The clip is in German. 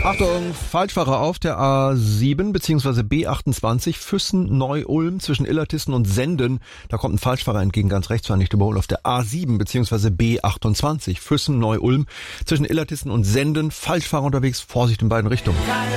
Achtung, Falschfahrer auf der A7 bzw. B28 Füssen-Neu-Ulm zwischen Illertissen und Senden. Da kommt ein Falschfahrer entgegen, ganz rechts, war nicht überholen. Auf der A7 bzw. B28 Füssen-Neu-Ulm zwischen Illertissen und Senden. Falschfahrer unterwegs, Vorsicht in beiden Richtungen.